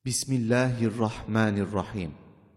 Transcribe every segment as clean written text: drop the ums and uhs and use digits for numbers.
Bismillahirrahmanirrahim.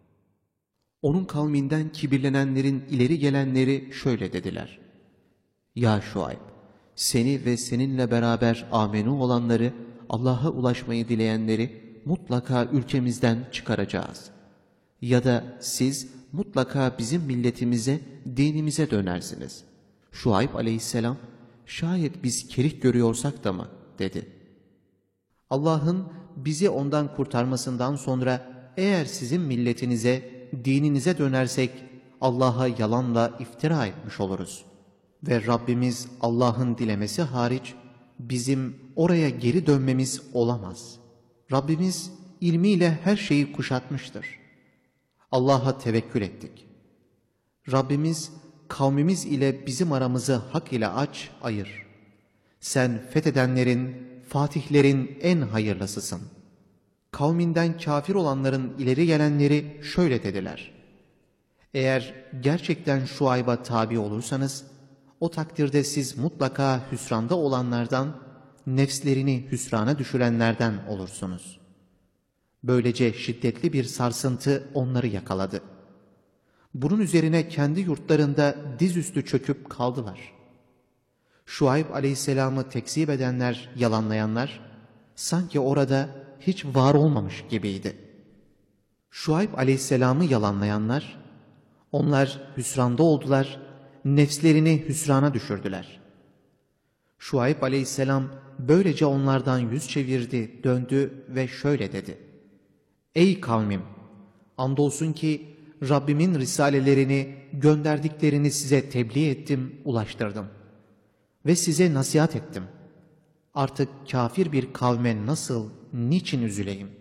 Onun kavminden kibirlenenlerin ileri gelenleri şöyle dediler: Ya Şuayb, seni ve seninle beraber amenü olanları, Allah'a ulaşmayı dileyenleri mutlaka ülkemizden çıkaracağız. Ya da siz mutlaka bizim milletimize, dinimize dönersiniz. Şuayb aleyhisselam, şayet biz kerih görüyorsak da mı? dedi. Allah'ın bizi ondan kurtarmasından sonra eğer sizin milletinize, dininize dönersek Allah'a yalanla iftira etmiş oluruz. Ve Rabbimiz Allah'ın dilemesi hariç bizim oraya geri dönmemiz olamaz. Rabbimiz ilmiyle her şeyi kuşatmıştır. Allah'a tevekkül ettik. Rabbimiz kavmimiz ile bizim aramızı hak ile aç, ayır. Sen fethedenlerin, fatihlerin en hayırlısısın. Kavminden kafir olanların ileri gelenleri şöyle dediler: Eğer gerçekten Şuayb'a tabi olursanız, o takdirde siz mutlaka hüsranda olanlardan, nefslerini hüsrana düşürenlerden olursunuz. Böylece şiddetli bir sarsıntı onları yakaladı. Bunun üzerine kendi yurtlarında dizüstü çöküp kaldılar. Şuayb aleyhisselamı tekzip edenler, yalanlayanlar, sanki orada hiç var olmamış gibiydi. Şuayb aleyhisselamı yalanlayanlar, onlar hüsranda oldular, nefslerini hüsrana düşürdüler. Şuayb aleyhisselam böylece onlardan yüz çevirdi, döndü ve şöyle dedi: Ey kavmim! Andolsun ki Rabbimin risalelerini, gönderdiklerini size tebliğ ettim, ulaştırdım. Ve size nasihat ettim. Artık kafir bir kavme nasıl, niçin üzüleyim?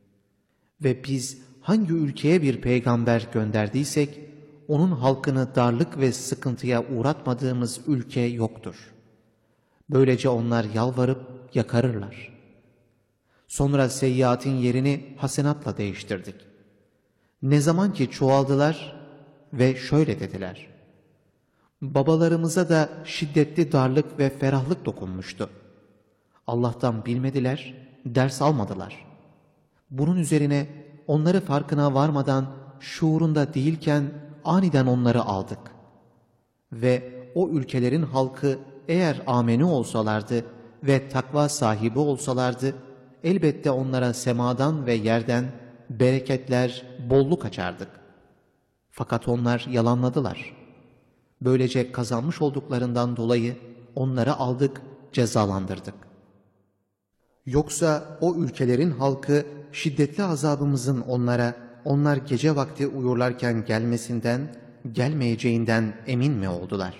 Ve biz hangi ülkeye bir peygamber gönderdiysek, onun halkını darlık ve sıkıntıya uğratmadığımız ülke yoktur. Böylece onlar yalvarıp yakarırlar. Sonra seyyiatın yerini hasenatla değiştirdik. Ne zaman ki çoğaldılar ve şöyle dediler: Babalarımıza da şiddetli darlık ve ferahlık dokunmuştu. Allah'tan bilmediler, ders almadılar. Bunun üzerine onları farkına varmadan, şuurunda değilken aniden onları aldık. Ve o ülkelerin halkı eğer amenü olsalardı ve takva sahibi olsalardı, elbette onlara semadan ve yerden bereketler, bolluk açardık. Fakat onlar yalanladılar. Böylece kazanmış olduklarından dolayı onları aldık, cezalandırdık. Yoksa o ülkelerin halkı şiddetli azabımızın onlar gece vakti uyurlarken gelmesinden, gelmeyeceğinden emin mi oldular?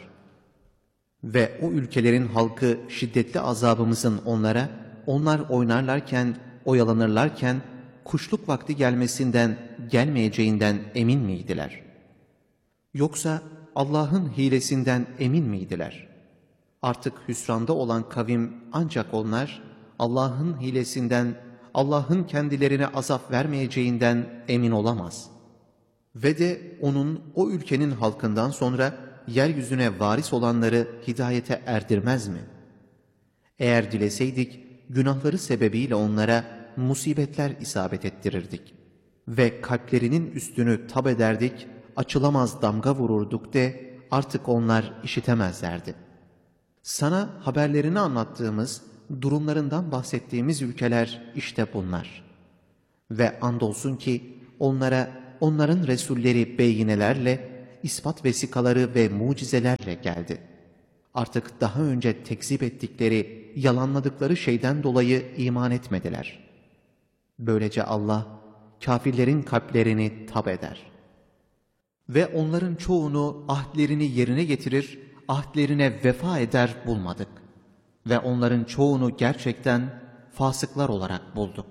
Ve o ülkelerin halkı şiddetli azabımızın onlar oynarlarken, oyalanırlarken, kuşluk vakti gelmesinden, gelmeyeceğinden emin miydiler? Yoksa Allah'ın hilesinden emin miydiler? Artık hüsranda olan kavim ancak onlar, Allah'ın hilesinden, Allah'ın kendilerine azap vermeyeceğinden emin olamaz. Ve de onun o ülkenin halkından sonra yeryüzüne varis olanları hidayete erdirmez mi? Eğer dileseydik, günahları sebebiyle onlara musibetler isabet ettirirdik. Ve kalplerinin üstünü tab ederdik, açılamaz damga vururduk de artık onlar işitemezlerdi. Sana haberlerini anlattığımız, durumlarından bahsettiğimiz ülkeler işte bunlar. Ve andolsun ki onların resulleri beyinelerle, ispat vesikaları ve mucizelerle geldi. Artık daha önce tekzip ettikleri, yalanladıkları şeyden dolayı iman etmediler. Böylece Allah, kafirlerin kalplerini tab eder. Ve onların çoğunu ahdlerini yerine getirir, ahdlerine vefa eder bulmadık. Ve onların çoğunu gerçekten fasıklar olarak bulduk.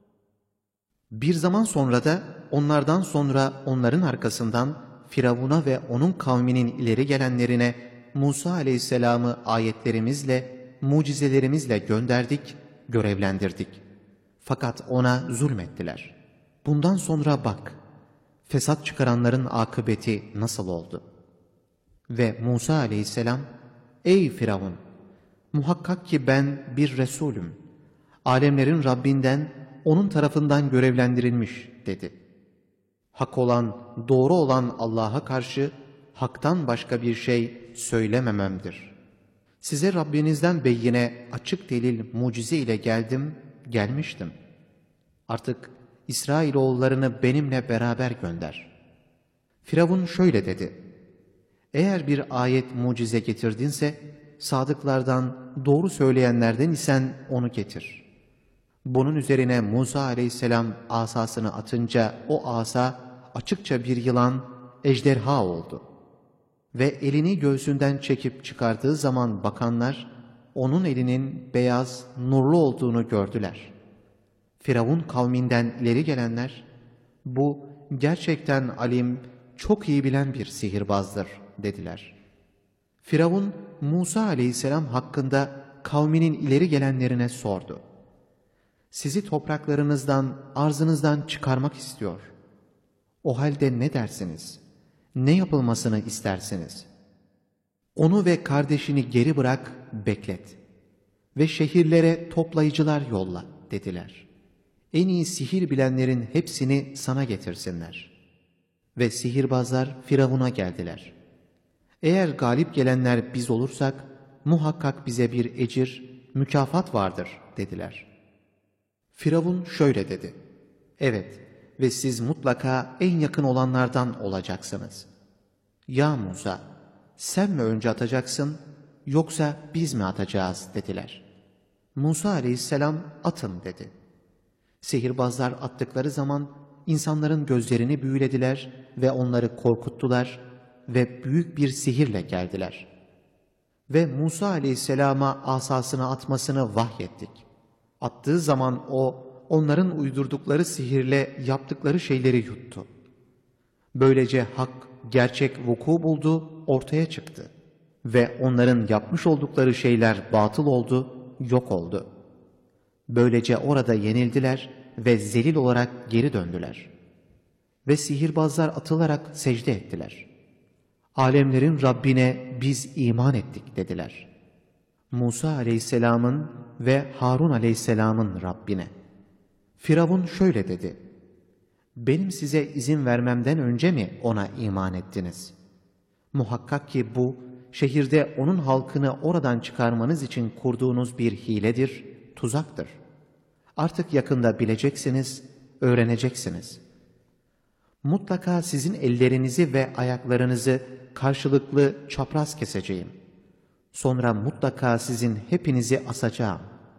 Bir zaman sonra da onlardan sonra onların arkasından Firavun'a ve onun kavminin ileri gelenlerine Musa aleyhisselamı ayetlerimizle, mucizelerimizle gönderdik, görevlendirdik. Fakat ona zulmettiler. Bundan sonra bak, fesat çıkaranların akıbeti nasıl oldu? Ve Musa aleyhisselam, ey Firavun! Muhakkak ki ben bir Resulüm. Alemlerin Rabbinden onun tarafından görevlendirilmiş dedi. Hak olan, doğru olan Allah'a karşı haktan başka bir şey söylemememdir. Size Rabbinizden beyine, açık delil, mucize ile gelmiştim. Artık İsrailoğullarını benimle beraber gönder. Firavun şöyle dedi: eğer bir ayet, mucize getirdinse, sadıklardan, doğru söyleyenlerden isen onu getir. Bunun üzerine Musa aleyhisselam asasını atınca o asa açıkça bir yılan, ejderha oldu. Ve elini göğsünden çekip çıkardığı zaman bakanlar, onun elinin beyaz, nurlu olduğunu gördüler. Firavun kavminden ileri gelenler, bu gerçekten alim, çok iyi bilen bir sihirbazdır dediler. Firavun, Musa aleyhisselam hakkında kavminin ileri gelenlerine sordu. Sizi topraklarınızdan, arzınızdan çıkarmak istiyor. O halde ne dersiniz? Ne yapılmasını istersiniz? Onu ve kardeşini geri bırak, beklet. Ve şehirlere toplayıcılar yolla dediler. En iyi sihir bilenlerin hepsini sana getirsinler. Ve sihirbazlar Firavun'a geldiler. Eğer galip gelenler biz olursak, muhakkak bize bir ecir, mükafat vardır dediler. Firavun şöyle dedi: evet ve siz mutlaka en yakın olanlardan olacaksınız. Ya Musa, sen mi önce atacaksın yoksa biz mi atacağız dediler. Musa aleyhisselam atın dedi. Sihirbazlar attıkları zaman insanların gözlerini büyülediler ve onları korkuttular ve büyük bir sihirle geldiler. Ve Musa aleyhisselama asasını atmasını vahyettik. Attığı zaman o, onların uydurdukları sihirle yaptıkları şeyleri yuttu. Böylece hak, gerçek vuku buldu, ortaya çıktı. Ve onların yapmış oldukları şeyler batıl oldu, yok oldu. Böylece orada yenildiler ve zelil olarak geri döndüler. Ve sihirbazlar atılarak secde ettiler. Alemlerin Rabbine biz iman ettik dediler. Musa aleyhisselamın ve Harun aleyhisselamın Rabbine. Firavun şöyle dedi: benim size izin vermemden önce mi ona iman ettiniz? Muhakkak ki bu, şehirde onun halkını oradan çıkarmanız için kurduğunuz bir hiledir, tuzaktır. Artık yakında bileceksiniz, öğreneceksiniz. Mutlaka sizin ellerinizi ve ayaklarınızı karşılıklı çapraz keseceğim. Sonra mutlaka sizin hepinizi asacağım.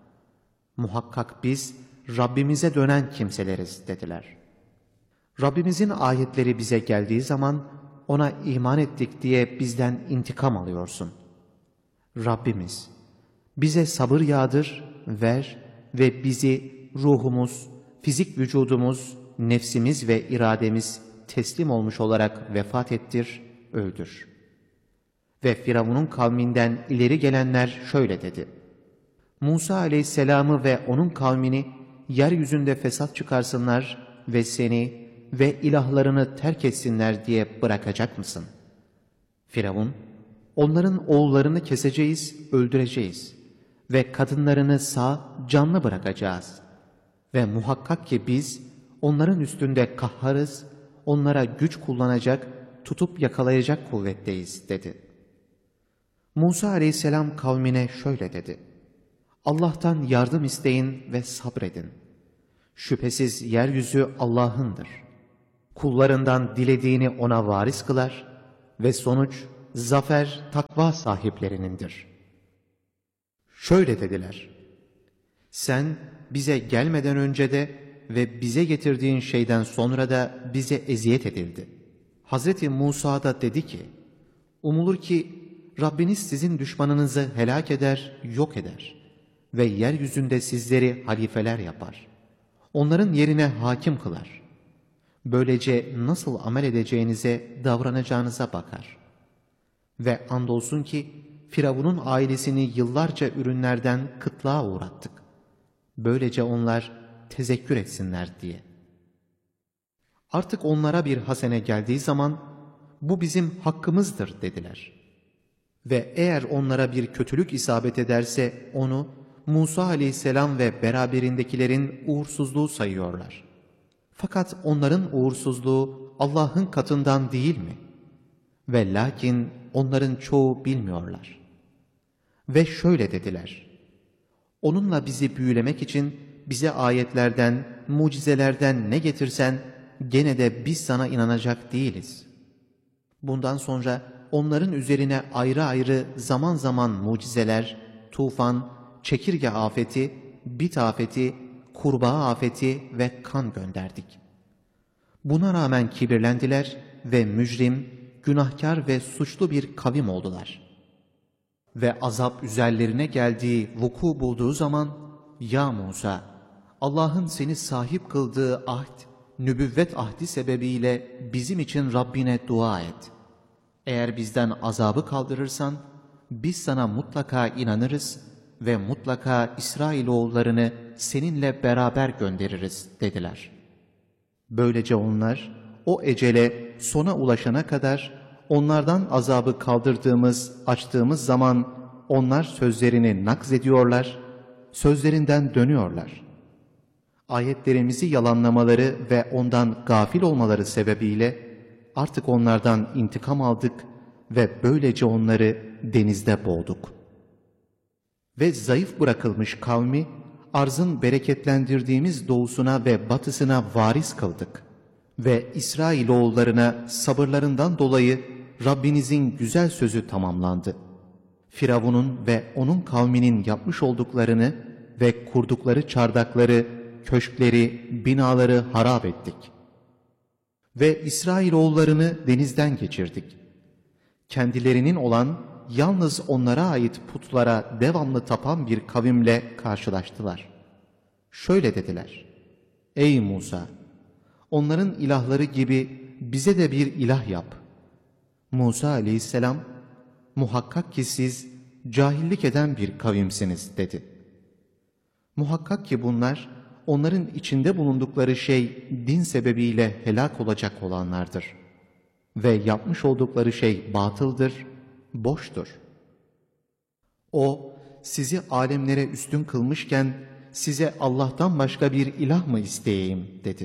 Muhakkak biz Rabbimize dönen kimseleriz dediler. Rabbimizin ayetleri bize geldiği zaman ona iman ettik diye bizden intikam alıyorsun. Rabbimiz, bize sabır yağdır, ver ve bizi ruhumuz, fizik vücudumuz, nefsimiz ve irademiz teslim olmuş olarak vefat ettir, öldür. Ve Firavun'un kavminden ileri gelenler şöyle dedi: Musa aleyhisselamı ve onun kavmini yeryüzünde fesat çıkarsınlar ve seni ve ilahlarını terk etsinler diye bırakacak mısın? Firavun, onların oğullarını keseceğiz, öldüreceğiz ve kadınlarını sağ, canlı bırakacağız. Ve muhakkak ki biz onların üstünde kahharız, onlara güç kullanacak, tutup yakalayacak kuvvetteyiz dedi. Musa aleyhisselam kavmine şöyle dedi: Allah'tan yardım isteyin ve sabredin. Şüphesiz yeryüzü Allah'ındır. Kullarından dilediğini ona varis kılar ve sonuç, zafer, takva sahiplerinindir. Şöyle dediler: sen bize gelmeden önce de ve bize getirdiğin şeyden sonra da bize eziyet edildi. Hazreti Musa da dedi ki: umulur ki Rabbiniz sizin düşmanınızı helak eder, yok eder ve yeryüzünde sizleri halifeler yapar. Onların yerine hakim kılar. Böylece nasıl amel edeceğinize, davranacağınıza bakar. Ve andolsun ki Firavun'un ailesini yıllarca ürünlerden kıtlığa uğrattık. Böylece onlar tezekkür etsinler diye. Artık onlara bir hasene geldiği zaman bu bizim hakkımızdır dediler. Ve eğer onlara bir kötülük isabet ederse onu Musa aleyhisselam ve beraberindekilerin uğursuzluğu sayıyorlar. Fakat onların uğursuzluğu Allah'ın katından değil mi? Ve lakin onların çoğu bilmiyorlar. Ve şöyle dediler: onunla bizi büyülemek için bize ayetlerden, mucizelerden ne getirsen gene de biz sana inanacak değiliz. Bundan sonra onların üzerine ayrı ayrı zaman zaman mucizeler, tufan, çekirge afeti, bit afeti, kurbağa afeti ve kan gönderdik. Buna rağmen kibirlendiler ve mücrim, günahkar ve suçlu bir kavim oldular. Ve azap üzerlerine geldiği, vuku bulduğu zaman, ya Musa, Allah'ın seni sahip kıldığı ahd, nübüvvet ahdi sebebiyle bizim için Rabbine dua et. Eğer bizden azabı kaldırırsan, biz sana mutlaka inanırız ve mutlaka İsrailoğullarını seninle beraber göndeririz dediler. Böylece onlar o ecele sona ulaşana kadar onlardan azabı kaldırdığımız, açtığımız zaman onlar sözlerini nakz ediyorlar, sözlerinden dönüyorlar. Ayetlerimizi yalanlamaları ve ondan gafil olmaları sebebiyle artık onlardan intikam aldık ve böylece onları denizde boğduk. Ve zayıf bırakılmış kavmi, arzın bereketlendirdiğimiz doğusuna ve batısına varis kıldık. Ve İsrailoğullarına sabırlarından dolayı Rabbinizin güzel sözü tamamlandı. Firavun'un ve onun kavminin yapmış olduklarını ve kurdukları çardakları, köşkleri, binaları harap ettik. Ve İsrailoğullarını denizden geçirdik. Kendilerinin olan, yalnız onlara ait putlara devamlı tapan bir kavimle karşılaştılar. Şöyle dediler: ey Musa! Onların ilahları gibi bize de bir ilah yap. Musa aleyhisselam, muhakkak ki siz cahillik eden bir kavimsiniz dedi. Muhakkak ki bunlar, onların içinde bulundukları şey din sebebiyle helak olacak olanlardır. Ve yapmış oldukları şey batıldır, boştur. O, sizi alemlere üstün kılmışken, size Allah'tan başka bir ilah mı isteyeyim dedi.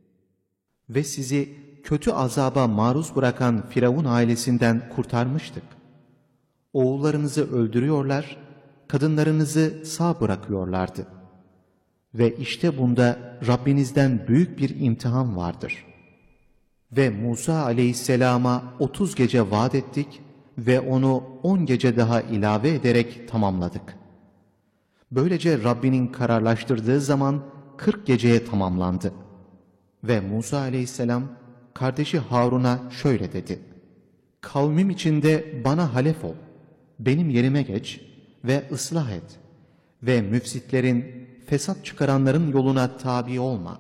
Ve sizi kötü azaba maruz bırakan Firavun ailesinden kurtarmıştık. Oğullarınızı öldürüyorlar, kadınlarınızı sağ bırakıyorlardı. Ve işte bunda Rabbinizden büyük bir imtihan vardır. Ve Musa aleyhisselama 30 gece vaat ettik ve onu 10 gece daha ilave ederek tamamladık. Böylece Rabbinin kararlaştırdığı zaman 40 geceye tamamlandı. Ve Musa aleyhisselam kardeşi Harun'a şöyle dedi: kavmim içinde bana halef ol, benim yerime geç ve ıslah et ve müfsitlerin, fesat çıkaranların yoluna tabi olma.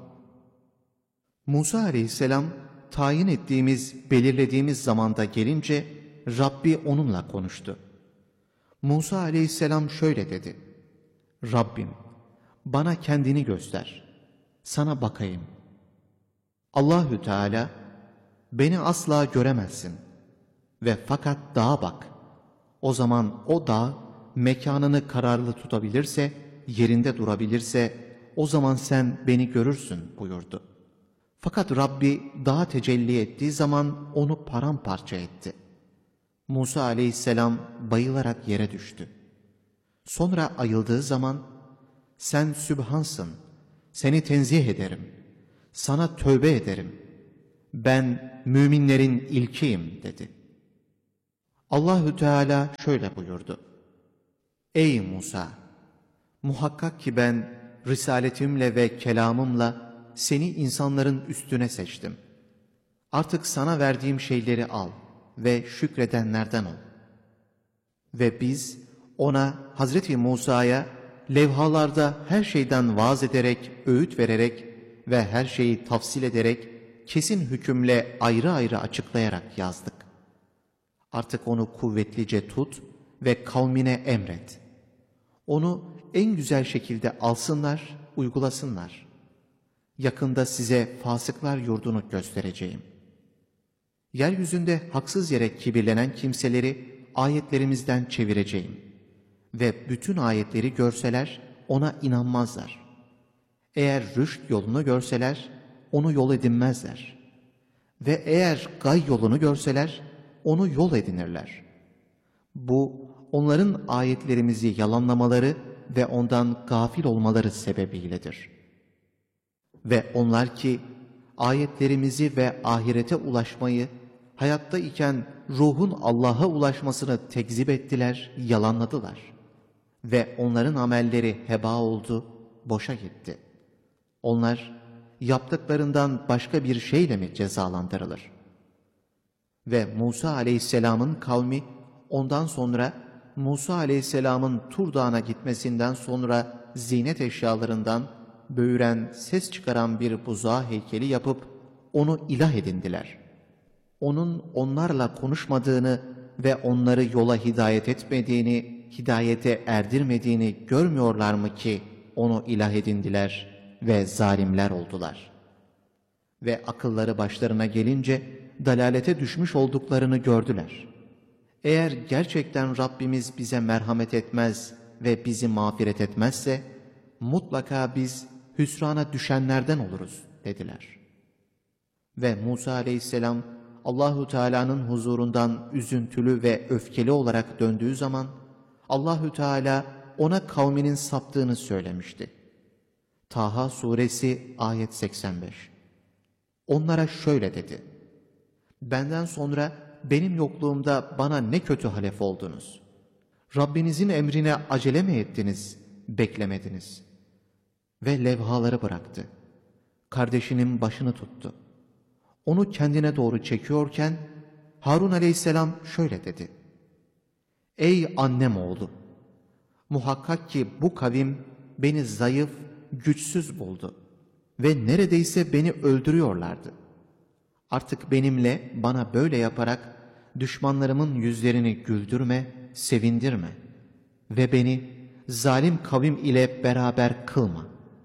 Musa aleyhisselam tayin ettiğimiz, belirlediğimiz zamanda gelince Rabbi onunla konuştu. Musa aleyhisselam şöyle dedi: Rabbim, bana kendini göster, sana bakayım. Allahü Teala, beni asla göremezsin ve fakat dağa bak. O zaman o dağ mekanını kararlı tutabilirse, yerinde durabilirse, o zaman sen beni görürsün buyurdu. Fakat Rabbi dağa tecelli ettiği zaman onu paramparça etti. Musa aleyhisselam bayılarak yere düştü. Sonra ayıldığı zaman, sen Sübhansın, seni tenzih ederim, sana tövbe ederim, ben müminlerin ilkiyim dedi. Allahü Teala şöyle buyurdu: ey Musa! Muhakkak ki ben risaletimle ve kelamımla seni insanların üstüne seçtim. Artık sana verdiğim şeyleri al ve şükredenlerden ol. Ve biz ona, Hazreti Musa'ya levhalarda her şeyden vaaz ederek, öğüt vererek ve her şeyi tafsil ederek, kesin hükümle ayrı ayrı açıklayarak yazdık. Artık onu kuvvetlice tut ve kavmine emret. Onu en güzel şekilde alsınlar, uygulasınlar. Yakında size fasıklar yurdunu göstereceğim. Yeryüzünde haksız yere kibirlenen kimseleri ayetlerimizden çevireceğim. ve bütün ayetleri görseler ona inanmazlar. Eğer rüşt yolunu görseler onu yol edinmezler. Ve eğer gay yolunu görseler onu yol edinirler. Bu onların ayetlerimizi yalanlamaları ve ondan gafil olmaları sebebiyledir. Ve onlar ki ayetlerimizi ve ahirete ulaşmayı, hayatta iken ruhun Allah'a ulaşmasını tekzip ettiler, yalanladılar. Ve onların amelleri heba oldu, boşa gitti. Onlar yaptıklarından başka bir şeyle mi cezalandırılır? Ve Musa aleyhisselamın kavmi ondan sonra Musa aleyhisselamın Tur Dağı'na gitmesinden sonra ziynet eşyalarından böğüren, ses çıkaran bir buzağı heykeli yapıp onu ilah edindiler. Onun onlarla konuşmadığını ve onları yola hidayet etmediğini, hidayete erdirmediğini görmüyorlar mı ki onu ilah edindiler ve zalimler oldular. Ve akılları başlarına gelince dalalete düşmüş olduklarını gördüler. Eğer gerçekten Rabbimiz bize merhamet etmez ve bizi mağfiret etmezse, mutlaka biz hüsrana düşenlerden oluruz dediler. Ve Musa aleyhisselam Allahu Teala'nın huzurundan üzüntülü ve öfkeli olarak döndüğü zaman Allahü Teala ona kavminin saptığını söylemişti. Taha suresi ayet 85. Onlara şöyle dedi: benden sonra benim yokluğumda bana ne kötü halef oldunuz. Rabbinizin emrine acele mi ettiniz, beklemediniz? Ve levhaları bıraktı. Kardeşinin başını tuttu. Onu kendine doğru çekiyorken Harun aleyhisselam şöyle dedi: ey annem oğlu! Muhakkak ki bu kavim beni zayıf, güçsüz buldu ve neredeyse beni öldürüyorlardı. Artık benimle bana böyle yaparak düşmanlarımın yüzlerini güldürme, sevindirme ve beni zalim kavim ile beraber kılma.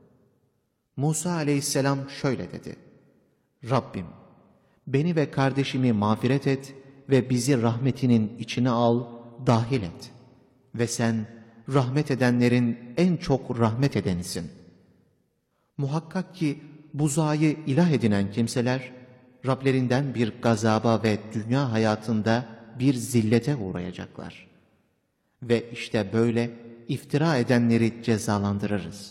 Musa aleyhisselam şöyle dedi: Rabbim, beni ve kardeşimi mağfiret et ve bizi rahmetinin içine al, dahil et. Ve sen rahmet edenlerin en çok rahmet edenisin. Muhakkak ki buzağı ilah edinen kimseler, Rablerinden bir gazaba ve dünya hayatında bir zillete uğrayacaklar. Ve işte böyle iftira edenleri cezalandırırız.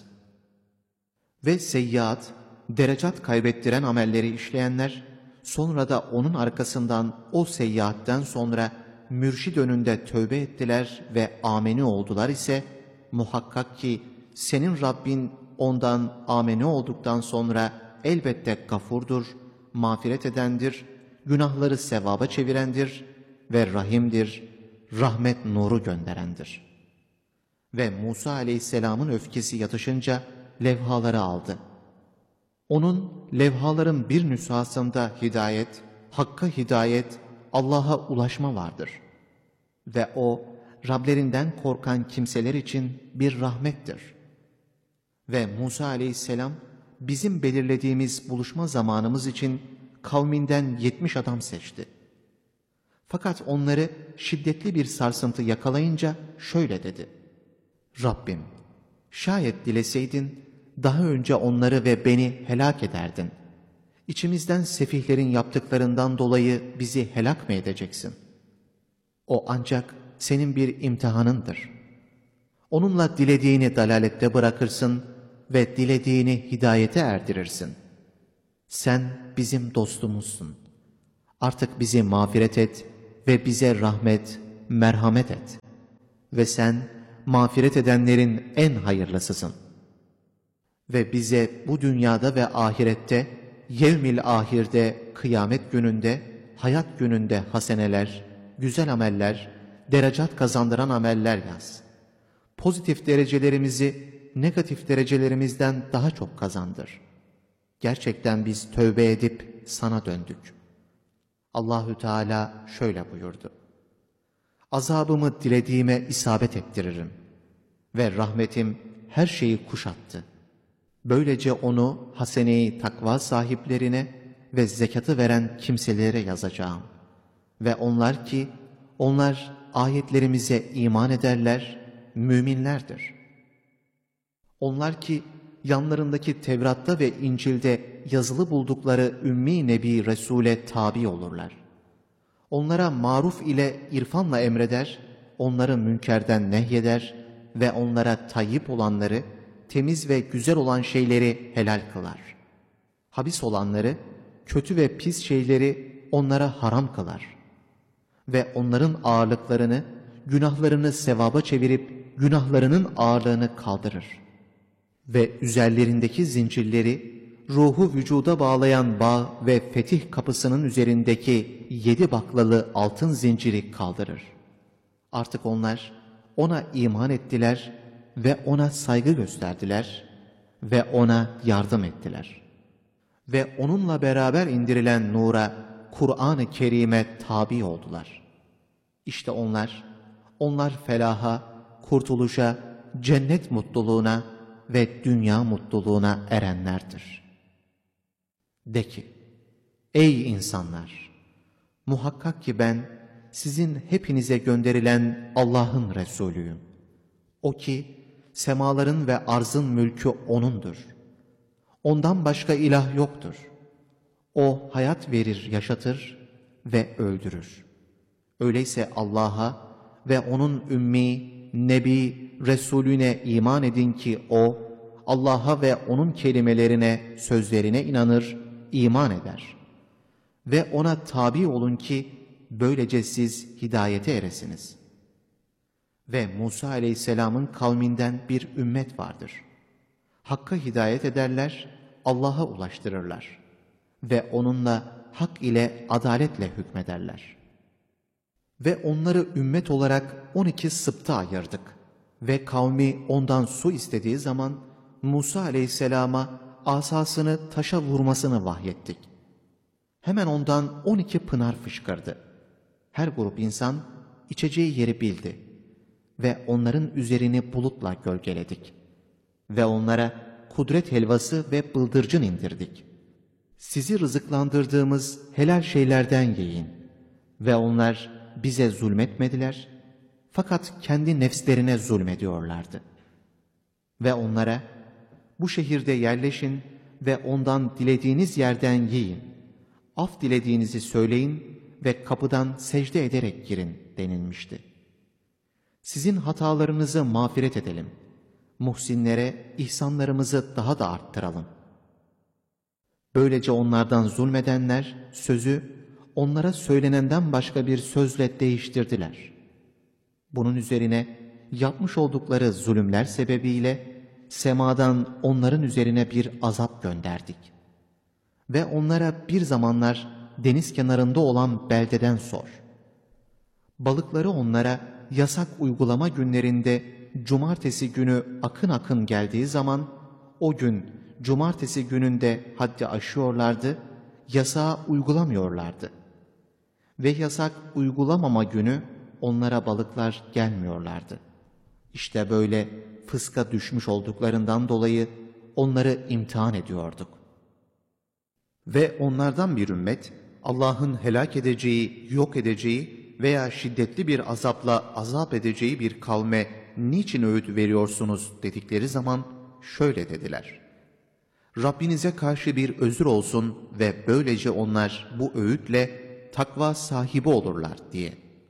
Ve seyyiat, derecat kaybettiren amelleri işleyenler, sonra da onun arkasından o seyyiatten sonra mürşid önünde tövbe ettiler ve ameni oldular ise, muhakkak ki senin Rabbin ondan ameni olduktan sonra elbette gafurdur, mağfiret edendir, günahları sevaba çevirendir ve rahimdir, rahmet nuru gönderendir. Ve Musa aleyhisselamın öfkesi yatışınca levhaları aldı. Onun levhaların bir nüshasında hidayet, hakka hidayet, Allah'a ulaşma vardır. Ve o, Rablerinden korkan kimseler için bir rahmettir. Ve Musa aleyhisselam, bizim belirlediğimiz buluşma zamanımız için kavminden 70 adam seçti. Fakat onları şiddetli bir sarsıntı yakalayınca şöyle dedi: Rabbim, şayet dileseydin daha önce onları ve beni helak ederdin. İçimizden sefihlerin yaptıklarından dolayı bizi helak mı edeceksin? O ancak senin bir imtihanındır. Onunla dilediğini dalalette bırakırsın ve dilediğini hidayete erdirirsin. Sen bizim dostumuzsun. Artık bizi mağfiret et ve bize rahmet, merhamet et. Ve sen mağfiret edenlerin en hayırlısısın. Ve bize bu dünyada ve ahirette, yevmil ahirde, kıyamet gününde, hayat gününde haseneler, güzel ameller, derecat kazandıran ameller yaz. Pozitif derecelerimizi negatif derecelerimizden daha çok kazandır. Gerçekten biz tövbe edip sana döndük. Allahü Teala şöyle buyurdu: azabımı dilediğime isabet ettiririm ve rahmetim her şeyi kuşattı. Böylece onu haseneyi takva sahiplerine ve zekatı veren kimselere yazacağım. Ve onlar ki onlar ayetlerimize iman ederler müminlerdir. Onlar ki yanlarındaki Tevrat'ta ve İncil'de yazılı buldukları Ümmi Nebi Resul'e tabi olurlar. Onlara maruf ile irfanla emreder, onları münkerden nehyeder ve onlara tayyip olanları, temiz ve güzel olan şeyleri helal kılar. Habis olanları, kötü ve pis şeyleri onlara haram kılar. Ve onların ağırlıklarını, günahlarını sevaba çevirip günahlarının ağırlığını kaldırır. Ve üzerlerindeki zincirleri, ruhu vücuda bağlayan bağ ve fetih kapısının üzerindeki 7 baklalı altın zinciri kaldırır. Artık onlar ona iman ettiler ve ona saygı gösterdiler ve ona yardım ettiler. Ve onunla beraber indirilen nura, Kur'an-ı Kerim'e tabi oldular. İşte onlar felaha, kurtuluşa, cennet mutluluğuna ve dünya mutluluğuna erenlerdir. De ki, ey insanlar! Muhakkak ki ben sizin hepinize gönderilen Allah'ın Resulüyüm. O ki semaların ve arzın mülkü O'nundur. Ondan başka ilah yoktur. O hayat verir, yaşatır ve öldürür. Öyleyse Allah'a ve O'nun ümmi, Nebi, Resulüne iman edin ki O, Allah'a ve O'nun kelimelerine, sözlerine inanır, iman eder. Ve O'na tabi olun ki böylece siz hidayete eresiniz. Ve Musa aleyhisselamın kavminden bir ümmet vardır. Hakka hidayet ederler, Allah'a ulaştırırlar. Ve onunla hak ile adaletle hükmederler. Ve onları ümmet olarak 12 sıpta ayırdık. Ve kavmi ondan su istediği zaman Musa aleyhisselama asasını taşa vurmasını vahyettik. Hemen ondan 12 pınar fışkırdı. Her grup insan içeceği yeri bildi. Ve onların üzerini bulutla gölgeledik. Ve onlara kudret helvası ve bıldırcın indirdik. Sizi rızıklandırdığımız helal şeylerden yiyin. Ve onlar bize zulmetmediler, fakat kendi nefslerine zulmediyorlardı. Ve onlara, bu şehirde yerleşin ve ondan dilediğiniz yerden yiyin. Af dilediğinizi söyleyin ve kapıdan secde ederek girin denilmişti. Sizin hatalarınızı mağfiret edelim. Muhsinlere ihsanlarımızı daha da arttıralım. Böylece onlardan zulmedenler sözü onlara söylenenden başka bir sözle değiştirdiler. Bunun üzerine yapmış oldukları zulümler sebebiyle semadan onların üzerine bir azap gönderdik. Ve onlara bir zamanlar deniz kenarında olan beldeden sor. Balıkları onlara yasak uygulama günlerinde cumartesi günü akın akın geldiği zaman o gün cumartesi gününde haddi aşıyorlardı, yasağı uygulamıyorlardı. Ve yasak uygulamama günü onlara balıklar gelmiyorlardı. İşte böyle fıska düşmüş olduklarından dolayı onları imtihan ediyorduk. Ve onlardan bir ümmet Allah'ın helak edeceği, yok edeceği veya şiddetli bir azapla azap edeceği bir kavme niçin öğüt veriyorsunuz dedikleri zaman şöyle dediler. Rabbinize karşı bir özür olsun ve böylece onlar bu öğütle takva sahibi olurlar diye.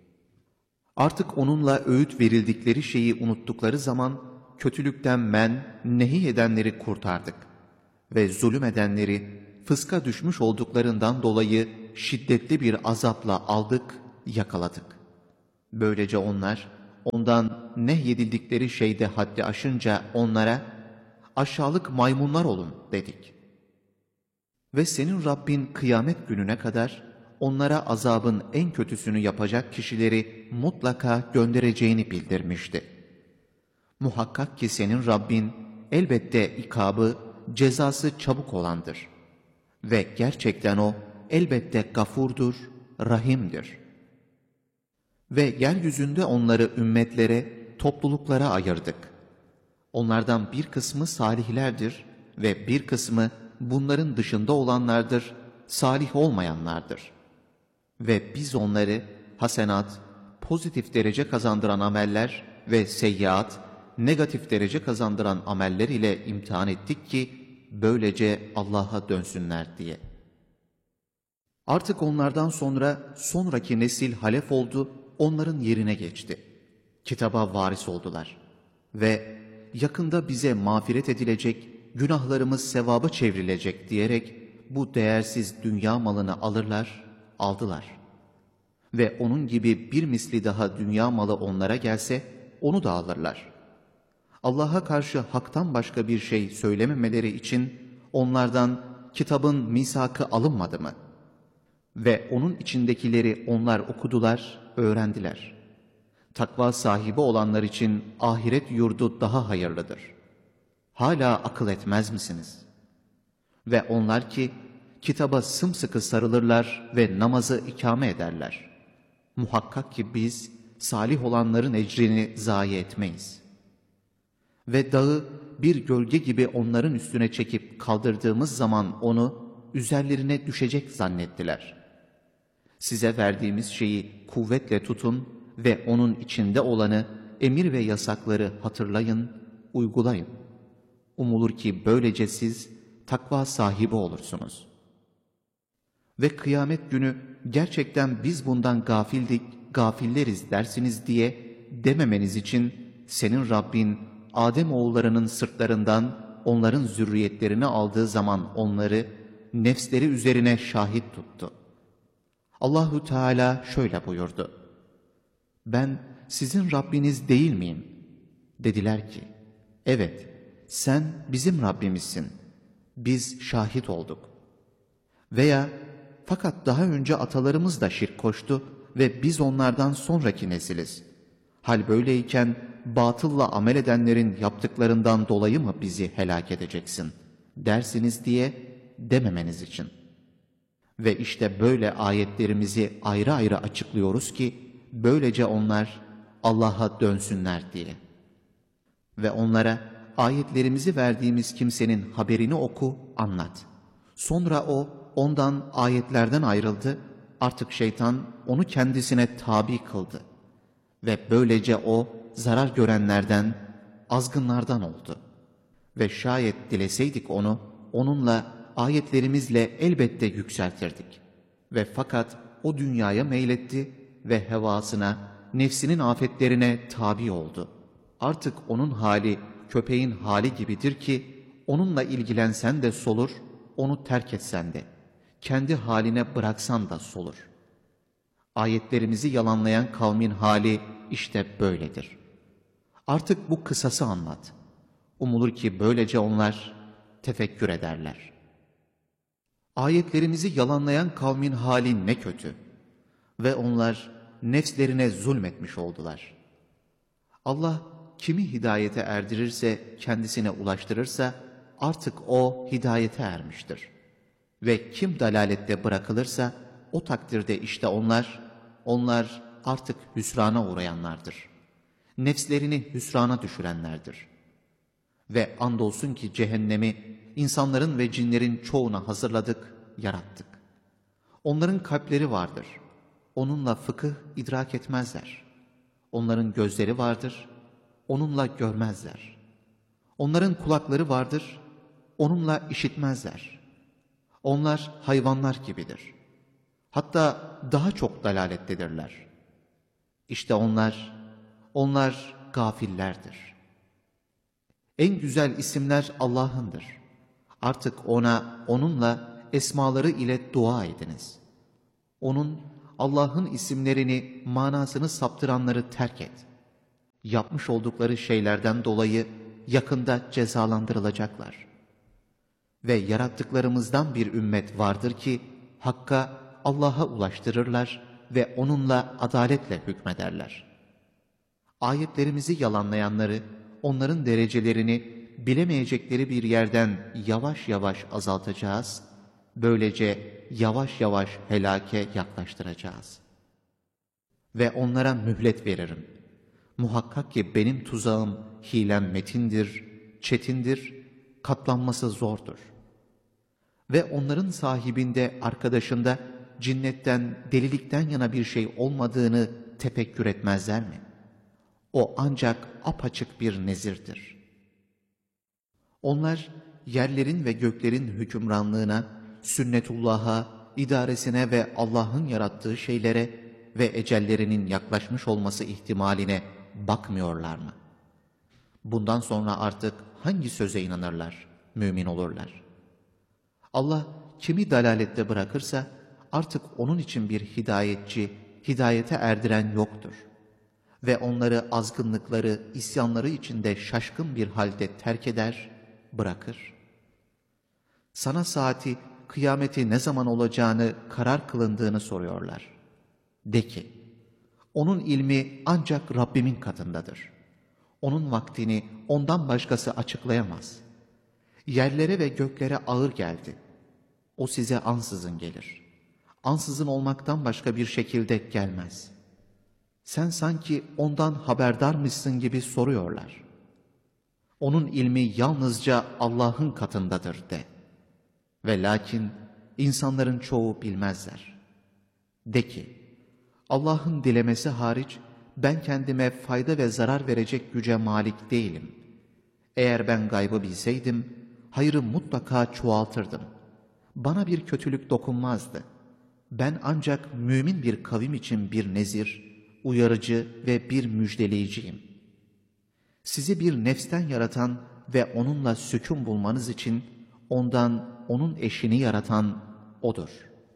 Artık onunla öğüt verildikleri şeyi unuttukları zaman kötülükten nehi edenleri kurtardık ve zulüm edenleri fıska düşmüş olduklarından dolayı şiddetli bir azapla aldık, yakaladık. Böylece onlar ondan nehyedildikleri şeyde haddi aşınca onlara aşağılık maymunlar olun dedik. Ve senin Rabbin kıyamet gününe kadar onlara azabın en kötüsünü yapacak kişileri mutlaka göndereceğini bildirmişti. Muhakkak ki senin Rabbin elbette ikabı, cezası çabuk olandır. Ve gerçekten o elbette gafurdur, rahimdir. Ve yeryüzünde onları ümmetlere, topluluklara ayırdık. Onlardan bir kısmı salihlerdir ve bir kısmı bunların dışında olanlardır, salih olmayanlardır. Ve biz onları hasenat, pozitif derece kazandıran ameller ve seyyiat, negatif derece kazandıran ameller ile imtihan ettik ki, böylece Allah'a dönsünler diye. Artık onlardan sonra sonraki nesil halef oldu, onların yerine geçti. Kitaba varis oldular. Ve yakında bize mağfiret edilecek, günahlarımız sevaba çevrilecek diyerek bu değersiz dünya malını aldılar. Ve onun gibi bir misli daha dünya malı onlara gelse, onu da alırlar. Allah'a karşı haktan başka bir şey söylememeleri için onlardan kitabın misakı alınmadı mı? Ve onun içindekileri onlar okudular, öğrendiler. Takva sahibi olanlar için ahiret yurdu daha hayırlıdır. Hala akıl etmez misiniz? Ve onlar ki kitaba sımsıkı sarılırlar ve namazı ikame ederler. Muhakkak ki biz salih olanların ecrini zayi etmeyiz. Ve dağı bir gölge gibi onların üstüne çekip kaldırdığımız zaman onu üzerlerine düşecek zannettiler. Size verdiğimiz şeyi kuvvetle tutun ve onun içinde olanı, emir ve yasakları hatırlayın, uygulayın. Umulur ki böylece siz takva sahibi olursunuz. Ve kıyamet günü gerçekten biz bundan gafilleriz dersiniz diye dememeniz için senin Rabbin Adem oğullarının sırtlarından onların zürriyetlerini aldığı zaman onları nefsleri üzerine şahit tuttu. Allahu Teala şöyle buyurdu: Ben sizin Rabbiniz değil miyim? Dediler ki, evet, sen bizim Rabbimizsin. Biz şahit olduk. Veya fakat daha önce atalarımız da şirk koştu ve biz onlardan sonraki nesiliz. Hal böyleyken batılla amel edenlerin yaptıklarından dolayı mı bizi helak edeceksin dersiniz diye dememeniz için. Ve işte böyle ayetlerimizi ayrı ayrı açıklıyoruz ki böylece onlar Allah'a dönsünler diye. Ve onlara ayetlerimizi verdiğimiz kimsenin haberini oku, anlat. Sonra o ondan ayetlerden ayrıldı, artık şeytan onu kendisine tabi kıldı. Ve böylece o zarar görenlerden, azgınlardan oldu. Ve şayet dileseydik onu, onunla ayetlerimizle elbette yükseltirdik. Ve fakat o dünyaya meyletti ve hevasına, nefsinin afetlerine tabi oldu. Artık onun hali köpeğin hali gibidir ki, onunla ilgilensen de solur, onu terk etsen de, kendi haline bıraksan da solur. Ayetlerimizi yalanlayan kavmin hali işte böyledir. Artık bu kısası anlat. Umulur ki böylece onlar tefekkür ederler. Ayetlerimizi yalanlayan kavmin hali ne kötü. Ve onlar nefslerine zulmetmiş oldular. Allah kimi hidayete erdirirse, kendisine ulaştırırsa artık o hidayete ermiştir. Ve kim dalalette bırakılırsa o takdirde işte onlar artık hüsrana uğrayanlardır. Nefslerini hüsrana düşürenlerdir. Ve andolsun ki cehennemi insanların ve cinlerin çoğuna hazırladık, yarattık. Onların kalpleri vardır. Onunla fıkıh idrak etmezler. Onların gözleri vardır. Onunla görmezler. Onların kulakları vardır. Onunla işitmezler. Onlar hayvanlar gibidir. Hatta daha çok dalalettedirler. İşte onlar gafillerdir. En güzel isimler Allah'ındır. Artık onunla esmaları ile dua ediniz. Allah'ın isimlerini, manasını saptıranları terk et. Yapmış oldukları şeylerden dolayı yakında cezalandırılacaklar. Ve yarattıklarımızdan bir ümmet vardır ki, Hakk'a, Allah'a ulaştırırlar ve onunla adaletle hükmederler. Ayetlerimizi yalanlayanları, onların derecelerini bilemeyecekleri bir yerden yavaş yavaş azaltacağız, böylece yavaş yavaş helake yaklaştıracağız. Ve onlara mühlet veririm. Muhakkak ki benim tuzağım, hilem metindir, çetindir, katlanması zordur. Ve onların sahibinde, arkadaşında cinnetten, delilikten yana bir şey olmadığını tefekkür etmezler mi? O ancak apaçık bir nezirdir. Onlar yerlerin ve göklerin hükümranlığına, sünnetullah'a, idaresine ve Allah'ın yarattığı şeylere ve ecellerinin yaklaşmış olması ihtimaline bakmıyorlar mı? Bundan sonra artık hangi söze inanırlar, mümin olurlar? Allah kimi dalalette bırakırsa artık onun için bir hidayetçi, hidayete erdiren yoktur. Ve onları azgınlıkları, isyanları içinde şaşkın bir halde terk eder, bırakır. Sana saati, kıyameti ne zaman olacağını, karar kılındığını soruyorlar. De ki, onun ilmi ancak Rabbimin katındadır. Onun vaktini ondan başkası açıklayamaz. Yerlere ve göklere ağır geldi. O size ansızın gelir. Ansızın olmaktan başka bir şekilde gelmez. Sen sanki ondan haberdarmışsın gibi soruyorlar. Onun ilmi yalnızca Allah'ın katındadır de. Ve lakin insanların çoğu bilmezler. De ki, Allah'ın dilemesi hariç ben kendime fayda ve zarar verecek güce malik değilim. Eğer ben gaybı bilseydim, hayrı mutlaka çoğaltırdım. Bana bir kötülük dokunmazdı. Ben ancak mümin bir kavim için bir nezir, uyarıcı ve bir müjdeleyiciyim. Sizi bir nefsten yaratan ve onunla sükun bulmanız için ondan onun eşini yaratan O'dur.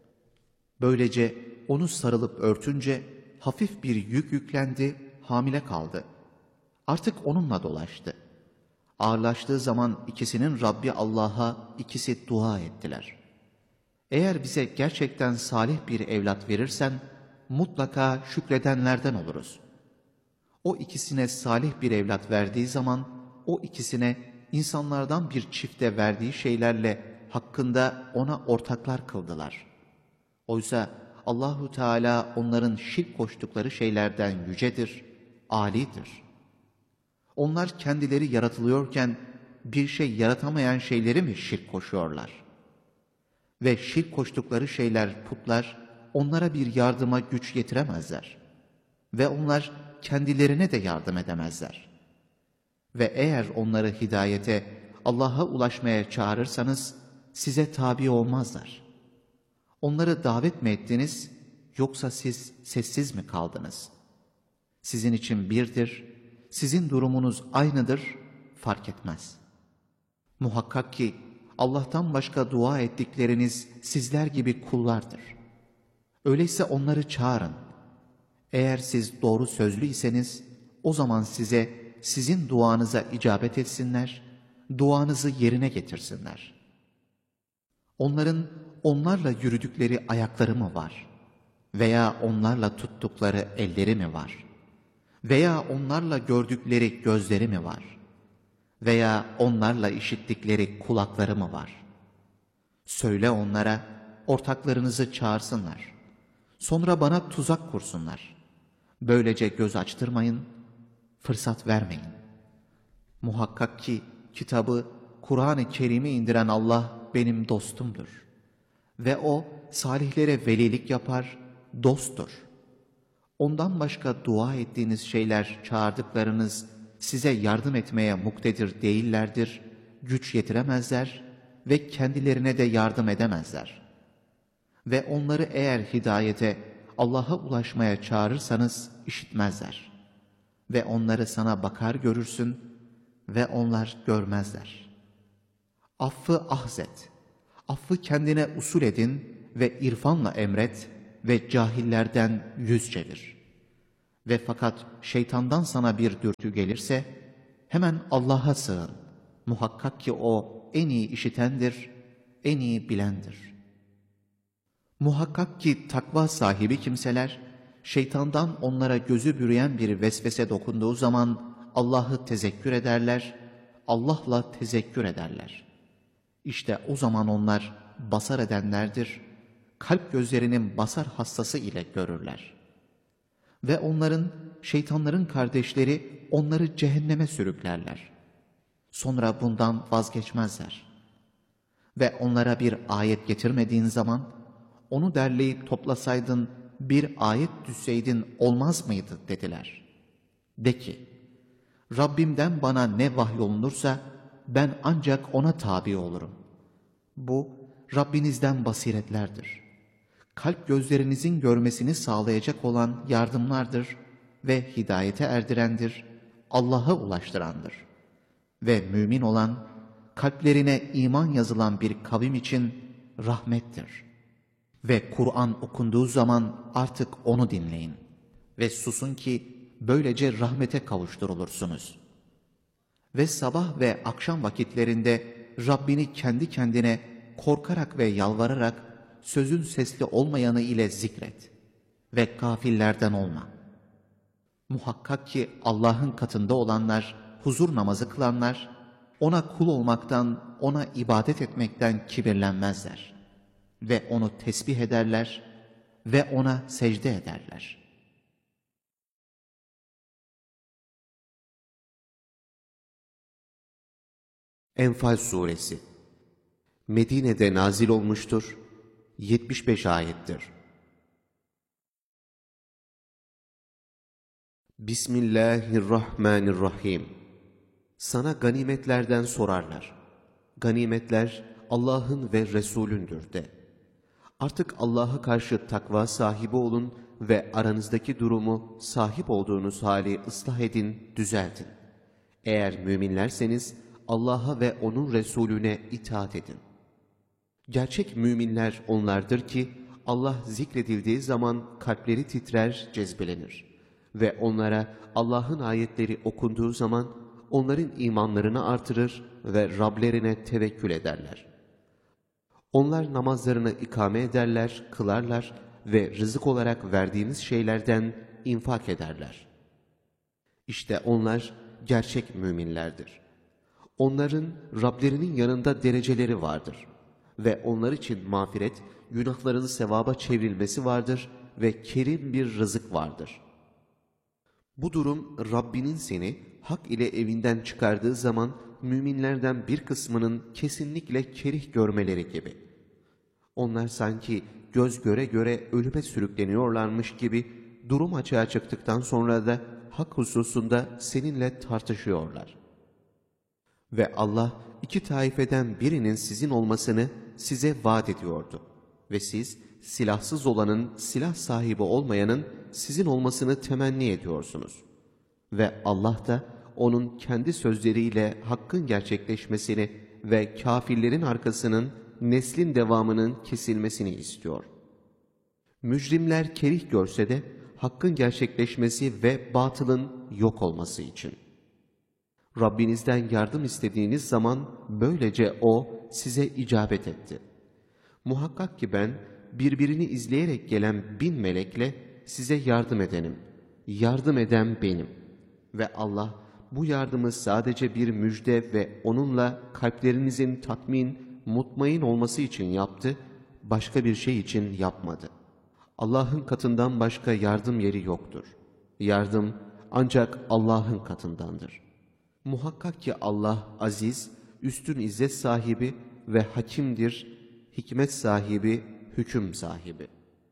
Böylece onu sarılıp örtünce hafif bir yük yüklendi, hamile kaldı. Artık onunla dolaştı. Ağırlaştığı zaman ikisinin Rabbi Allah'a ikisi dua ettiler. Eğer bize gerçekten salih bir evlat verirsen mutlaka şükredenlerden oluruz. O ikisine salih bir evlat verdiği zaman o ikisine insanlardan bir çifte verdiği şeylerle hakkında ona ortaklar kıldılar. Oysa Allahu Teala onların şirk koştukları şeylerden yücedir, âlidir. Onlar kendileri yaratılıyorken bir şey yaratamayan şeyleri mi şirk koşuyorlar? Ve şirk koştukları şeyler, putlar, onlara bir yardıma güç getiremezler. Ve onlar kendilerine de yardım edemezler. Ve eğer onları hidayete, Allah'a ulaşmaya çağırırsanız size tabi olmazlar. Onları davet mi ettiniz, yoksa siz sessiz mi kaldınız? Sizin için birdir, sizin durumunuz aynıdır, fark etmez. Muhakkak ki Allah'tan başka dua ettikleriniz sizler gibi kullardır. Öyleyse onları çağırın. Eğer siz doğru sözlü iseniz, o zaman size, sizin duanıza icabet etsinler, duanızı yerine getirsinler. Onların onlarla yürüdükleri ayakları mı var? Veya onlarla tuttukları elleri mi var? Veya onlarla gördükleri gözleri mi var? Veya onlarla işittikleri kulakları mı var? Söyle onlara, ortaklarınızı çağırsınlar. Sonra bana tuzak kursunlar. Böylece göz açtırmayın, fırsat vermeyin. Muhakkak ki kitabı, Kur'an-ı Kerim'i indiren Allah benim dostumdur. Ve O salihlere velilik yapar, dosttur. Ondan başka dua ettiğiniz şeyler, çağırdıklarınız size yardım etmeye muktedir değillerdir, güç yetiremezler ve kendilerine de yardım edemezler. Ve onları eğer hidayete, Allah'a ulaşmaya çağırırsanız işitmezler. Ve onları sana bakar görürsün ve onlar görmezler. Affı ahzet, affı kendine usul edin ve irfanla emret ve cahillerden yüz çevir. Ve fakat şeytandan sana bir dürtü gelirse hemen Allah'a sığın. Muhakkak ki O en iyi işitendir, en iyi bilendir. Muhakkak ki takva sahibi kimseler, şeytandan onlara gözü bürüyen bir vesvese dokunduğu zaman Allah'ı tezekkür ederler, Allah'la tezekkür ederler. İşte o zaman onlar basar edenlerdir, kalp gözlerinin basar hastası ile görürler. Ve onların, şeytanların kardeşleri onları cehenneme sürüklerler. Sonra bundan vazgeçmezler. Ve onlara bir ayet getirmediğin zaman, onu derleyip toplasaydın, bir ayet düşseydin olmaz mıydı dediler. De ki, Rabbimden bana ne vahyolunursa ben ancak ona tabi olurum. Bu Rabbinizden basiretlerdir. Kalp gözlerinizin görmesini sağlayacak olan yardımlardır ve hidayete erdirendir, Allah'a ulaştırandır. Ve mümin olan, kalplerine iman yazılan bir kavim için rahmettir. Ve Kur'an okunduğu zaman artık onu dinleyin. Ve susun ki böylece rahmete kavuşturulursunuz. Ve sabah ve akşam vakitlerinde Rabbini kendi kendine korkarak ve yalvararak sözün sesli olmayanı ile zikret. Ve gafillerden olma. Muhakkak ki Allah'ın katında olanlar, huzur namazı kılanlar, ona kul olmaktan, ona ibadet etmekten kibirlenmezler. Ve onu tesbih ederler ve ona secde ederler. Enfal Suresi Medine'de nazil olmuştur, 75 ayettir. Bismillahirrahmanirrahim. Sana ganimetlerden sorarlar. Ganimetler Allah'ın ve Resulündür de. Artık Allah'a karşı takva sahibi olun ve aranızdaki durumu sahip olduğunuz hali ıslah edin, düzeltin. Eğer müminlerseniz Allah'a ve onun Resulüne itaat edin. Gerçek müminler onlardır ki Allah zikredildiği zaman kalpleri titrer, cezbelenir. Ve onlara Allah'ın ayetleri okunduğu zaman onların imanlarını artırır ve Rablerine tevekkül ederler. Onlar namazlarını ikame ederler, kılarlar ve rızık olarak verdiğiniz şeylerden infak ederler. İşte onlar gerçek müminlerdir. Onların Rablerinin yanında dereceleri vardır. Ve onlar için mağfiret, günahlarının sevaba çevrilmesi vardır ve kerim bir rızık vardır. Bu durum Rabbinin seni hak ile evinden çıkardığı zaman müminlerden bir kısmının kesinlikle kerih görmeleri gibi. Onlar sanki göz göre göre ölüme sürükleniyorlarmış gibi durum açığa çıktıktan sonra da hak hususunda seninle tartışıyorlar. Ve Allah iki taifeden birinin sizin olmasını size vaat ediyordu. Ve siz silahsız olanın, silah sahibi olmayanın sizin olmasını temenni ediyorsunuz. Ve Allah da onun kendi sözleriyle hakkın gerçekleşmesini ve kafirlerin arkasının, neslin devamının kesilmesini istiyor. Mücrimler kerih görse de hakkın gerçekleşmesi ve batılın yok olması için. Rabbinizden yardım istediğiniz zaman böylece O size icabet etti. Muhakkak ki ben birbirini izleyerek gelen 1000 melekle size yardım edenim. Yardım eden benim. Ve Allah bu yardımı sadece bir müjde ve onunla kalplerinizin tatmin, mutmain olması için yaptı, başka bir şey için yapmadı. Allah'ın katından başka yardım yeri yoktur. Yardım ancak Allah'ın katındandır. Muhakkak ki Allah aziz, üstün izzet sahibi ve hakimdir, hikmet sahibi, hüküm sahibi.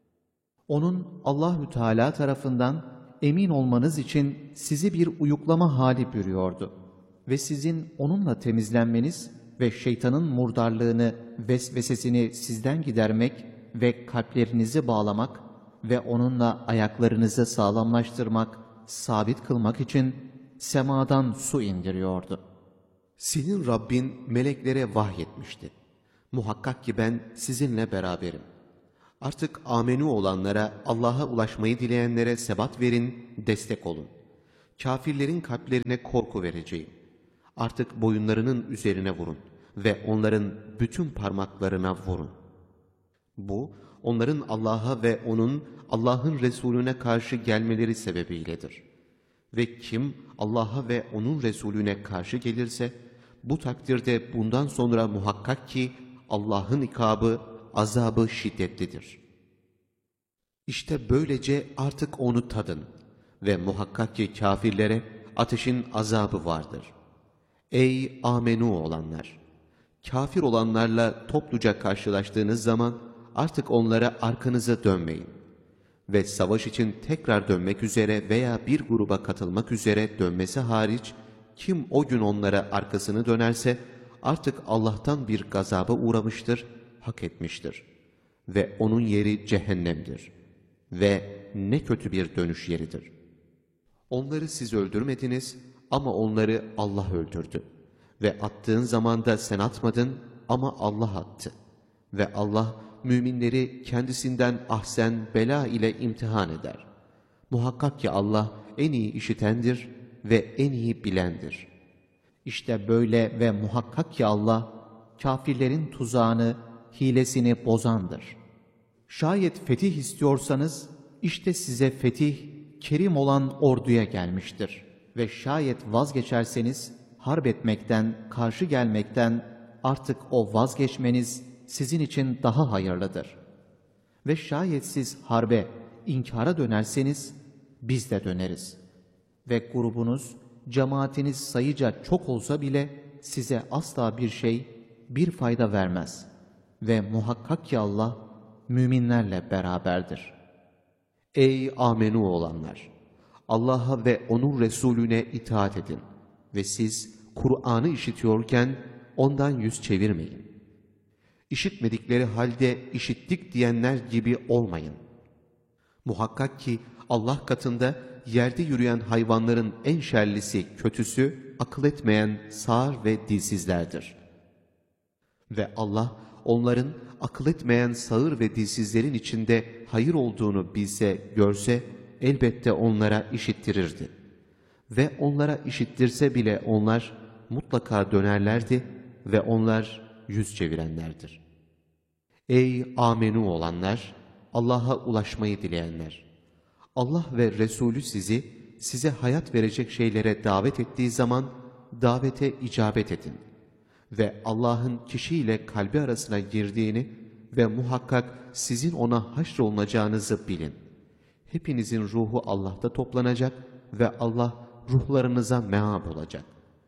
Onun Allahü Teala tarafından emin olmanız için sizi bir uyuklama hali bürüyordu. Ve sizin onunla temizlenmeniz ve şeytanın murdarlığını, vesvesesini sizden gidermek ve kalplerinizi bağlamak ve onunla ayaklarınızı sağlamlaştırmak, sabit kılmak için semadan su indiriyordu. Senin Rabbin meleklere vahyetmişti. Muhakkak ki ben sizinle beraberim. Artık amenu olanlara, Allah'a ulaşmayı dileyenlere sebat verin, destek olun. Kafirlerin kalplerine korku vereceğim. Artık boyunlarının üzerine vurun ve onların bütün parmaklarına vurun. Bu, onların Allah'a ve Allah'ın Resulüne karşı gelmeleri sebebiyledir. Ve kim Allah'a ve onun Resulüne karşı gelirse, bu takdirde bundan sonra muhakkak ki Allah'ın ikabı, azabı şiddetlidir. İşte böylece artık onu tadın ve muhakkak ki kafirlere ateşin azabı vardır. Ey amenu olanlar! Kafir olanlarla topluca karşılaştığınız zaman artık onlara arkanızı dönmeyin. ve savaş için tekrar dönmek üzere veya bir gruba katılmak üzere dönmesi hariç, kim o gün onlara arkasını dönerse, artık Allah'tan bir gazaba uğramıştır, hak etmiştir. Ve onun yeri cehennemdir. Ve ne kötü bir dönüş yeridir. Onları siz öldürmediniz ama onları Allah öldürdü. Ve attığın zaman da sen atmadın ama Allah attı. Ve Allah müminleri kendisinden ahsen bela ile imtihan eder. Muhakkak ki Allah en iyi işitendir ve en iyi bilendir. İşte böyle ve muhakkak ki Allah, kâfirlerin tuzağını, hilesini bozandır. Şayet fetih istiyorsanız, işte size fetih, kerim olan orduya gelmiştir. Ve şayet vazgeçerseniz, harp etmekten, karşı gelmekten, artık o vazgeçmeniz sizin için daha hayırlıdır. Ve şayet siz harbe, inkara dönerseniz, biz de döneriz. Ve grubunuz, cemaatiniz sayıca çok olsa bile size asla bir şey, bir fayda vermez. Ve muhakkak ki Allah müminlerle beraberdir. Ey amenu olanlar! Allah'a ve onun Resulüne itaat edin ve siz Kur'an'ı işitiyorken ondan yüz çevirmeyin. İşitmedikleri halde işittik diyenler gibi olmayın. Muhakkak ki Allah katında yerde yürüyen hayvanların en şerlisi, kötüsü, akıl etmeyen sağır ve dilsizlerdir. Ve Allah onların akıl etmeyen sağır ve dilsizlerin içinde hayır olduğunu bilse, görse, elbette onlara işittirirdi. Ve onlara işittirse bile onlar mutlaka dönerlerdi ve onlar yüz çevirenlerdir. Ey amenu olanlar! Allah'a ulaşmayı dileyenler! Allah ve Resulü size hayat verecek şeylere davet ettiği zaman davete icabet edin. Ve Allah'ın kişiyle kalbi arasına girdiğini ve muhakkak sizin ona haşrolunacağınızı bilin. Hepinizin ruhu Allah'ta toplanacak ve Allah ruhlarınıza meab olacak.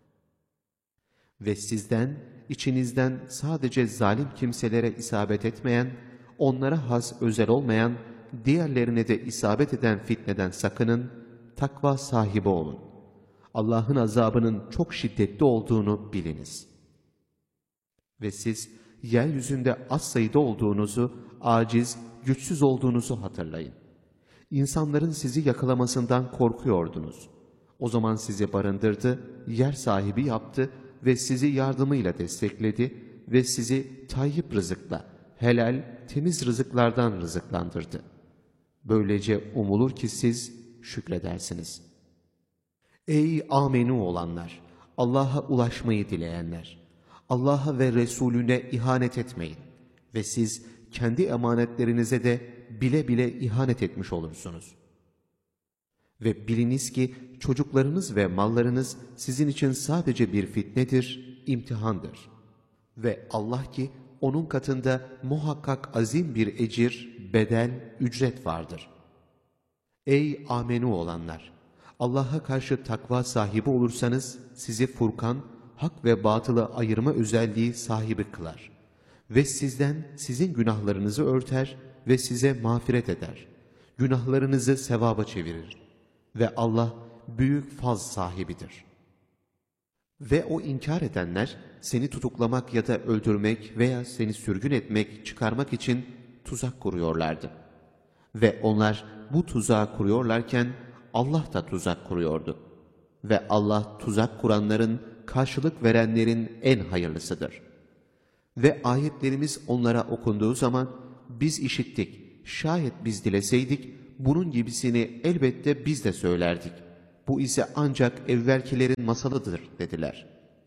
Ve sizden, içinizden sadece zalim kimselere isabet etmeyen, onlara has özel olmayan, diğerlerine de isabet eden fitneden sakının, takva sahibi olun. Allah'ın azabının çok şiddetli olduğunu biliniz. Ve siz yeryüzünde az sayıda olduğunuzu, aciz, güçsüz olduğunuzu hatırlayın. İnsanların sizi yakalamasından korkuyordunuz. O zaman sizi barındırdı, yer sahibi yaptı ve sizi yardımıyla destekledi ve sizi tayyip rızıkla, helal, temiz rızıklardan rızıklandırdı. Böylece umulur ki siz şükredersiniz. Ey amenu olanlar! Allah'a ulaşmayı dileyenler! Allah'a ve Resulüne ihanet etmeyin ve siz kendi emanetlerinize de bile bile ihanet etmiş olursunuz. Ve biliniz ki çocuklarınız ve mallarınız sizin için sadece bir fitnedir, imtihandır. Ve Allah ki onun katında muhakkak azim bir ecir, bedel, ücret vardır. Ey amenu olanlar! Allah'a karşı takva sahibi olursanız sizi Furkan, hak ve batılı ayırma özelliği sahibi kılar. Ve sizden sizin günahlarınızı örter ve size mağfiret eder. Günahlarınızı sevaba çevirir. Ve Allah büyük faz sahibidir. Ve o inkar edenler seni tutuklamak ya da öldürmek veya seni sürgün etmek, çıkarmak için tuzak kuruyorlardı. Ve onlar bu tuzağı kuruyorlarken Allah da tuzak kuruyordu. Ve Allah tuzak kuranların, karşılık verenlerin en hayırlısıdır. Ve ayetlerimiz onlara okunduğu zaman biz işittik, şayet biz dileseydik bunun gibisini elbette biz de söylerdik. Bu ise ancak evvelkilerin masalıdır dediler.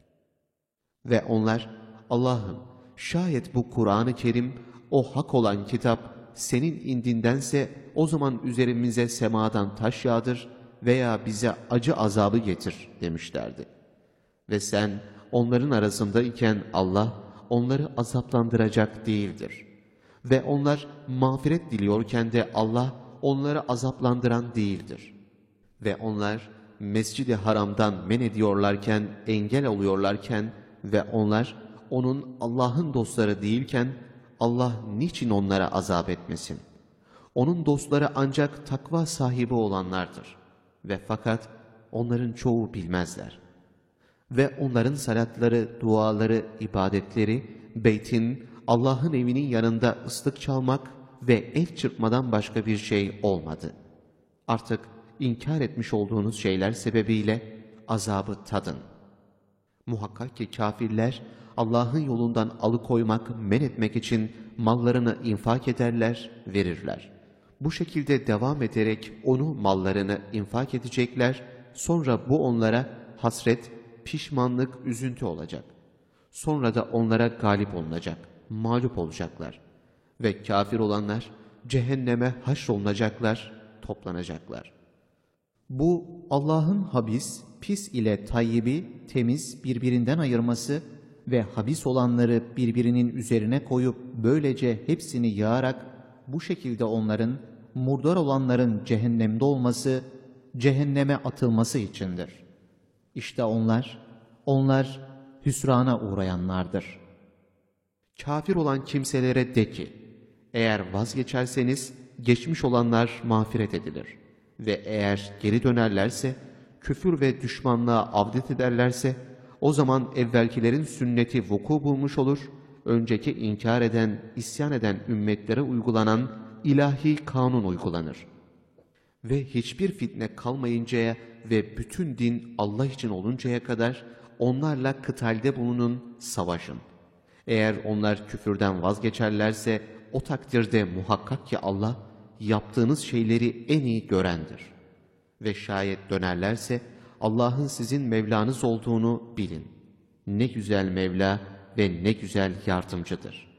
Ve onlar Allah'ım şayet bu Kur'an-ı Kerim o hak olan kitap senin indindense o zaman üzerimize semadan taş yağdır veya bize acı azabı getir demişlerdi. Ve sen onların arasındayken Allah onları azaplandıracak değildir. Ve onlar mağfiret diliyorken de Allah onları azaplandıran değildir. Ve onlar Mescid-i Haram'dan men ediyorlarken, engel oluyorlarken ve onlar onun Allah'ın dostları değilken Allah niçin onlara azap etmesin? Onun dostları ancak takva sahibi olanlardır. Ve fakat onların çoğu bilmezler. Ve onların salatları, duaları, ibadetleri, beytin, Allah'ın evinin yanında ıslık çalmak ve el çırpmadan başka bir şey olmadı. Artık inkar etmiş olduğunuz şeyler sebebiyle azabı tadın. Muhakkak ki kafirler Allah'ın yolundan alıkoymak, men etmek için mallarını infak ederler, verirler. Bu şekilde devam ederek onu, mallarını infak edecekler. Sonra bu onlara hasret, pişmanlık, üzüntü olacak. Sonra da onlara galip olunacak, mağlup olacaklar. Ve kafir olanlar cehenneme haşrolunacaklar, toplanacaklar. Bu Allah'ın habis, pis ile tayyibi, temiz birbirinden ayırması ve habis olanları birbirinin üzerine koyup böylece hepsini yağarak bu şekilde onların, murdar olanların cehennemde olması, cehenneme atılması içindir. İşte onlar hüsrana uğrayanlardır. Kafir olan kimselere de ki, eğer vazgeçerseniz geçmiş olanlar mağfiret edilir. Ve eğer geri dönerlerse, küfür ve düşmanlığa avdet ederlerse, o zaman evvelkilerin sünneti vuku bulmuş olur, önceki inkar eden, isyan eden ümmetlere uygulanan ilahi kanun uygulanır. Ve hiçbir fitne kalmayıncaya ve bütün din Allah için oluncaya kadar onlarla kıtalde bulunun, savaşın. Eğer onlar küfürden vazgeçerlerse o takdirde muhakkak ki Allah yaptığınız şeyleri en iyi görendir. Ve şayet dönerlerse Allah'ın sizin Mevlanız olduğunu bilin. Ne güzel Mevla ve ne güzel yardımcıdır.